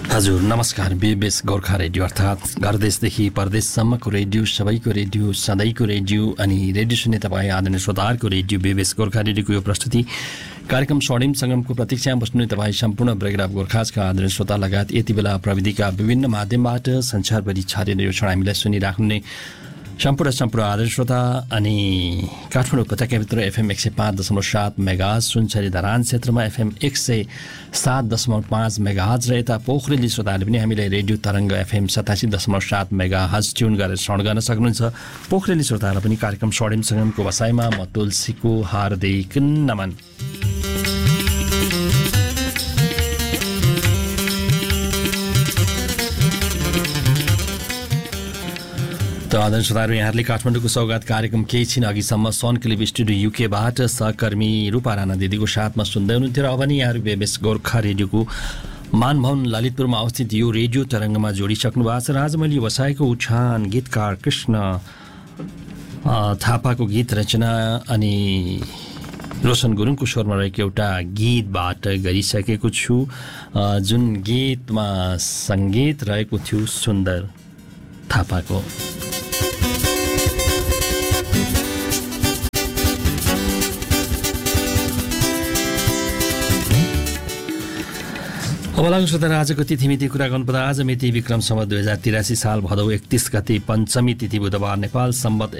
हजुर नमस्कार। BBS Gorkha radio अर्थात् घरदेशदेखि परदेशसम्मको रेडियो, सबैको रेडियो, सधैँको रेडियो अनि रेडियो सुन्ने तपाईँ आदरणीय श्रोताहरूको रेडियो बीबीएस गोर्खा रेडियोको यो प्रस्तुति कार्यक्रम स्वर्णिम सङ्गमको प्रतीक्षामा बस्नु तपाईँ सम्पूर्ण ब्रेकअप गोर्खाजका आदरणीय श्रोता लगायत यति बेला प्रविधिका विभिन्न माध्यमबाट संसारभरि छरिएर यो क्षण हामीलाई सुनिराख्ने सम्पूर्ण आदरणीय श्रोता अनि काठमाडौँ उपत्यकाभित्र एफएम 105.7 मेगाहर्ज, सुनसरी धरान क्षेत्रमा एफएम 107.5 मेगाहर्ज र यता पोखरेली श्रोताहरूले पनि हामीलाई रेडियो तरङ्ग एफएम 87.7 मेगाहर्ज ट्युन गरेर श्रवण गर्न सक्नुहुन्छ। पोखरेली श्रोताहरूलाई पनि कार्यक्रम स्वर्णिम सङ्गमको बसाइमा म तुलसीको हार्दिक नमन। त आदरणीय श्रोताहरू, यहाँहरूले काठमाडौँको सौगात कार्यक्रम केही छिन अघिसम्म सन क्लिप स्टुडियो युकेबाट सहकर्मी रूपा राणा दिदीको साथमा सुन्दै हुनुहुन्थ्यो र अब नि यहाँहरू बीबीएस गोर्खा रेडियोको मानभवन ललितपुरमा अवस्थित यो रेडियो तरङ्गमा जोडिसक्नु भएको छ र आज मैले बसाएको उठान गीतकार कृष्ण थापाको गीत रचना अनि रोशन गुरुङको स्वरमा रहेको एउटा गीतबाट गरिसकेको छु, जुन गीतमा सङ्गीत रहेको थियो सुन्दर थापाको। अब लागु श्रोता, आजको तिथिमिति कुरा गर्नुपर्दा आज मिति विक्रम सम्वत 2083 साल भदौ 31 गते पञ्चमी तिथि बुधबार, नेपाल सम्वत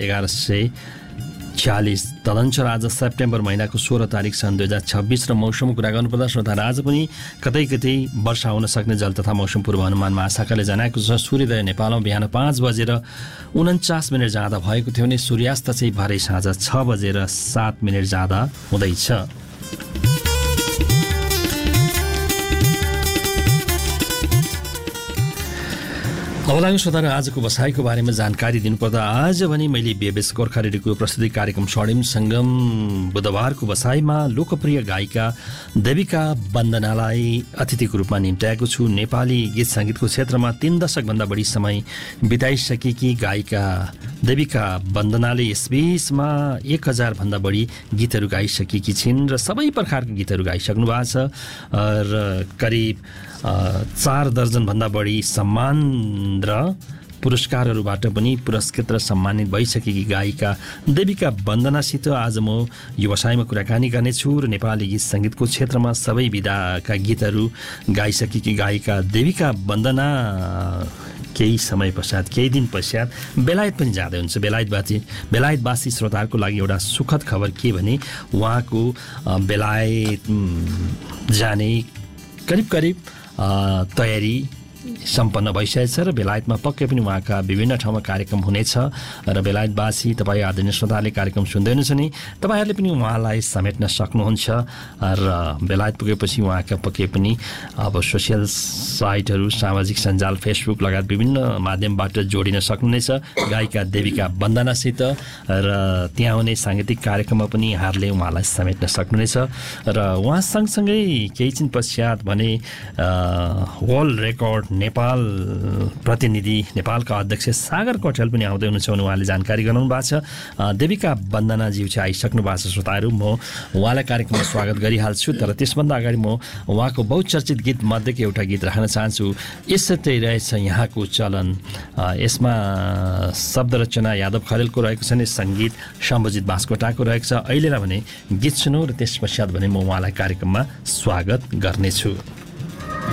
1140 तदनुसार आज सेप्टेम्बर महिनाको 16 तारिक सन् 2026 र मौसमको कुरा गर्नुपर्दा श्रोता आज पनि कतै कतै वर्षा हुन सक्ने जल तथा मौसम पूर्वानुमान महाशाखाले जनाएको छ। सूर्योदय नेपालमा बिहान 5:49 जाँदा भएको थियो भने सूर्यास्त चाहिँ भरे साँझ 6:07 जाँदा हुँदैछ। अब लागु श्रोताहरू, आजको बसाइको बारेमा जानकारी दिनुपर्दा आज भने मैले बीबीएस गोर्खा रेडियोको प्रस्तुति कार्यक्रम स्वर्णिम सङ्गम बुधबारको बसाइमा लोकप्रिय गायिका देविका वन्दनालाई अतिथिको रूपमा निम्त्याएको छु। नेपाली गीत सङ्गीतको क्षेत्रमा 3 दशकभन्दा बढी समय बिताइसकेकी गायिका देविका वन्दनाले यसबीचमा 1000 भन्दा बढी गीतहरू गाइसकेकी छिन् र सबै प्रकारका गीतहरू गाइसक्नु भएको छ र करिब 4 दर्जनभन्दा बढी सम्मान र पुरस्कारहरूबाट पनि पुरस्कृत र सम्मानित भइसकेकी गायिका देविका वन्दनासित आज म यो बसाइमा कुराकानी गर्नेछु र नेपाली गीत सङ्गीतको क्षेत्रमा सबै विधाका गीतहरू गाइसकेकी गायिका देविका वन्दना केही समय पश्चात, केही दिन पश्चात बेलायत पनि जाँदै हुन्छ। बेलायतवासी श्रोताहरूको लागि एउटा सुखद खबर के भने उहाँको बेलायत जाने करिब तयारी सम्पन्न भइसकेको छ र बेलायतमा पक्कै पनि उहाँका विभिन्न ठाउँमा कार्यक्रम हुनेछ र बेलायतवासी तपाईँ आदरणीय श्रोताले कार्यक्रम सुन्दै हुनुहुन्छ नि तपाईँहरूले पनि उहाँलाई समेट्न सक्नुहुन्छ र बेलायत पुगेपछि उहाँका पक्कै पनि अब सोसियल साइटहरू, सामाजिक सञ्जाल, फेसबुक लगायत विभिन्न माध्यमबाट जोडिन सक्नुहुनेछ गायिका देविका वन्दनासित र त्यहाँ हुने साङ्गीतिक कार्यक्रममा पनि यहाँहरूले उहाँलाई समेट्न सक्नुहुनेछ र उहाँ सँगसँगै केही दिन पश्चात भने वर्ल्ड रेकर्ड नेपाल प्रतिनिधि नेपालका अध्यक्ष सागर कट्याल पनि आउँदै हुनुहुन्छ भने उहाँले जानकारी गराउनु भएको छ। देविका वन्दनाज्यू चाहिँ आइसक्नु भएको छ श्रोताहरू, म उहाँलाई कार्यक्रममा स्वागत गरिहाल्छु। तर त्यसभन्दा अगाडि म उहाँको बहुचर्चित गीत मध्येको एउटा गीत राख्न चाहन्छु, यसै रहेछ यहाँको चलन। यसमा शब्द रचना यादव खरेलको रहेको छ भने सङ्गीत शम्भुजित बास्कोटाको रहेको छ। अहिले भने गीत सुनौ र त्यस पश्चात भने म उहाँलाई कार्यक्रममा स्वागत गर्नेछु।